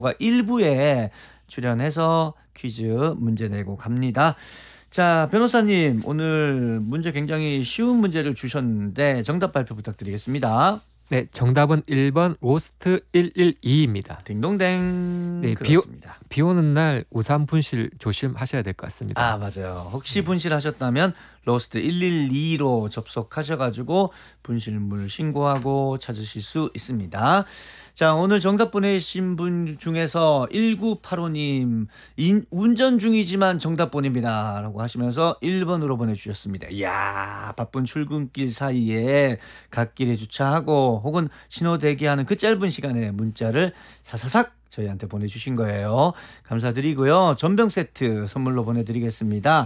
일부에 출연해서 퀴즈 문제 내고 갑니다. 자, 변호사님, 오늘 문제 굉장히 쉬운 문제를 주셨는데 정답 발표 부탁드리겠습니다. 네, 정답은 1번 로스트 112입니다. 딩동댕. 네, 그렇습니다. 비 오는 날 우산 분실 조심하셔야 될 것 같습니다. 아, 맞아요. 혹시 분실하셨다면 로스트 112로 접속하셔가지고 분실물 신고하고 찾으실 수 있습니다. 자, 오늘 정답 보내신 분 중에서 1985님 운전 중이지만 정답 보냅니다 라고 하시면서 1번으로 보내주셨습니다. 이야, 바쁜 출근길 사이에 갓길에 주차하고 혹은 신호 대기하는 그 짧은 시간에 문자를 사사삭 저희한테 보내주신 거예요. 감사드리고요. 전병 세트 선물로 보내드리겠습니다.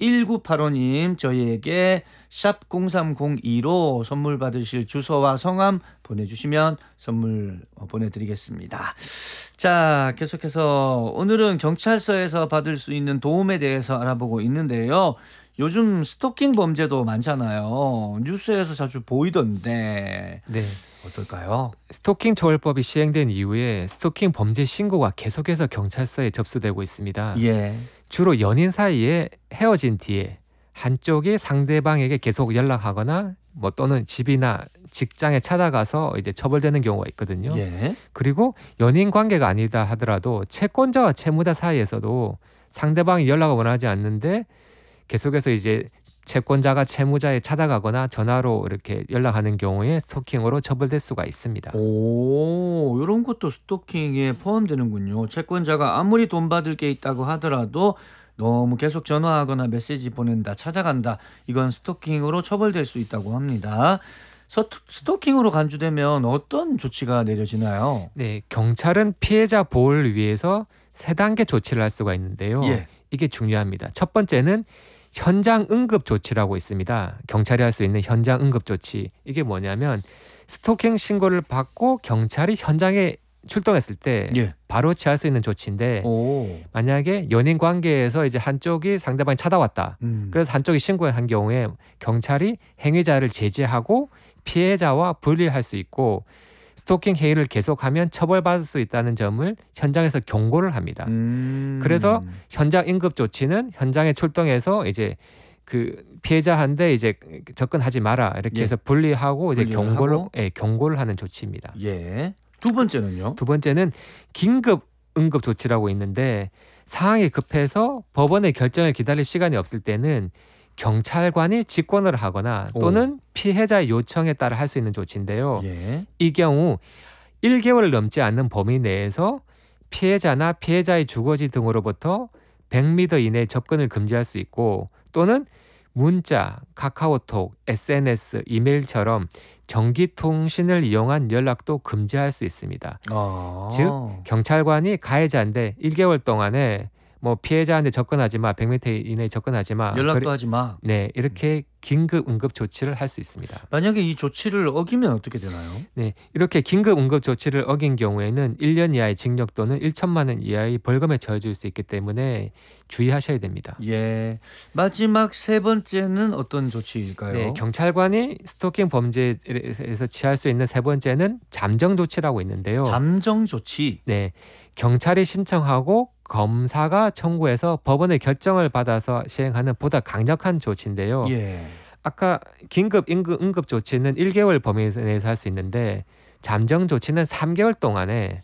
1985님 저희에게 샵 0302로 선물 받으실 주소와 성함 보내주시면 선물 보내드리겠습니다. 자, 계속해서 오늘은 경찰서에서 받을 수 있는 도움에 대해서 알아보고 있는데요. 요즘 스토킹 범죄도 많잖아요. 뉴스에서 자주 보이던데 네, 어떨까요? 스토킹 처벌법이 시행된 이후에 스토킹 범죄 신고가 계속해서 경찰서에 접수되고 있습니다. 예. 주로 연인 사이에 헤어진 뒤에 한쪽이 상대방에게 계속 연락하거나 뭐 또는 집이나 직장에 찾아가서 이제 처벌되는 경우가 있거든요. 예. 그리고 연인 관계가 아니다 하더라도 채권자와 채무자 사이에서도 상대방이 연락을 원하지 않는데 계속해서 이제 채권자가 채무자에 찾아가거나 전화로 이렇게 연락하는 경우에 스토킹으로 처벌될 수가 있습니다. 오, 이런 것도 스토킹에 포함되는군요. 채권자가 아무리 돈 받을 게 있다고 하더라도 너무 계속 전화하거나 메시지 보낸다, 찾아간다. 이건 스토킹으로 처벌될 수 있다고 합니다. 스토킹으로 간주되면 어떤 조치가 내려지나요? 네, 경찰은 피해자 보호를 위해서 3단계 조치를 할 수가 있는데요. 예. 이게 중요합니다. 첫 번째는 현장 응급 조치라고 있습니다. 경찰이 할 수 있는 현장 응급 조치. 이게 뭐냐면 스토킹 신고를 받고 경찰이 현장에 출동했을 때 예. 바로 취할 수 있는 조치인데 오. 만약에 연인 관계에서 이제 한쪽이 상대방이 찾아왔다. 그래서 한쪽이 신고한 경우에 경찰이 행위자를 제지하고 피해자와 분리할 수 있고 스토킹 행위를 계속하면 처벌받을 수 있다는 점을 현장에서 경고를 합니다. 그래서 현장 응급 조치는 현장에 출동해서 이제 그 피해자한테 이제 접근하지 마라 이렇게 예. 해서 분리하고 이제 분리를 경고를 하고. 경고를 하는 조치입니다. 예. 두 번째는요? 두 번째는 긴급 응급 조치라고 있는데 상황이 급해서 법원의 결정을 기다릴 시간이 없을 때는 경찰관이 직권을 하거나 또는 피해자의 요청에 따라 할 수 있는 조치인데요. 예. 이 경우 1개월을 넘지 않는 범위 내에서 피해자나 피해자의 주거지 등으로부터 100m 이내 접근을 금지할 수 있고 또는 문자, 카카오톡, SNS, 이메일처럼 전기통신을 이용한 연락도 금지할 수 있습니다. 아. 즉 경찰관이 가해자인데 1개월 동안에 뭐 피해자한테 접근하지 마, 100m 이내에 접근하지 마. 연락도 하지 마. 네, 이렇게 긴급 응급 조치를 할 수 있습니다. 만약에 이 조치를 어기면 어떻게 되나요? 네, 이렇게 긴급 응급 조치를 어긴 경우에는 1년 이하의 징역 또는 1천만 원 이하의 벌금에 처해질 수 있기 때문에 주의하셔야 됩니다. 예. 마지막 세 번째는 어떤 조치일까요? 네, 경찰관이 스토킹 범죄에서 취할 수 있는 세 번째는 잠정 조치라고 있는데요. 잠정 조치. 네, 경찰이 신청하고 검사가 청구해서 법원의 결정을 받아서 시행하는 보다 강력한 조치인데요. 예. 아까 긴급 응급 조치는 1개월 범위 내에서 할 수 있는데 잠정 조치는 3개월 동안에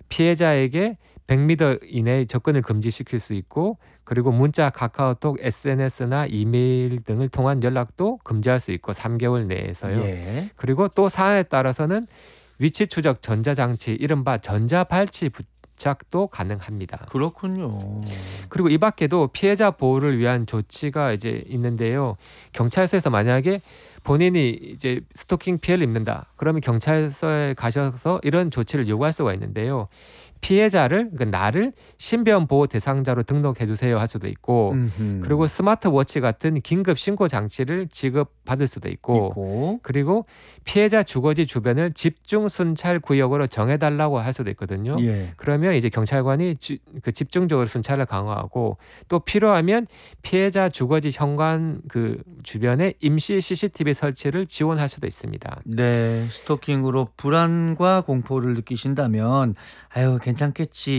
피해자에게 100m 이내에 접근을 금지시킬 수 있고 그리고 문자, 카카오톡, SNS나 이메일 등을 통한 연락도 금지할 수 있고 3개월 내에서요. 예. 그리고 또 사안에 따라서는 위치 추적 전자장치 이른바 전자발치 부착도 가능합니다. 그렇군요. 그리고 이 밖에도 피해자 보호를 위한 조치가 이제 있는데요. 경찰서에서 만약에 본인이 이제 스토킹 피해를 입는다. 그러면 경찰서에 가셔서 이런 조치를 요구할 수가 있는데요. 피해자를 그러니까 나를 신변 보호 대상자로 등록해 주세요 할 수도 있고 그리고 스마트워치 같은 긴급 신고 장치를 지급받을 수도 있고 그리고 피해자 주거지 주변을 집중 순찰 구역으로 정해달라고 할 수도 있거든요. 예. 그러면 이제 경찰관이 그 집중적으로 순찰을 강화하고 또 필요하면 피해자 주거지 현관 그 주변에 임시 CCTV 설치를 지원할 수도 있습니다. 네, 스토킹으로 불안과 공포를 느끼신다면 아유 괜찮겠지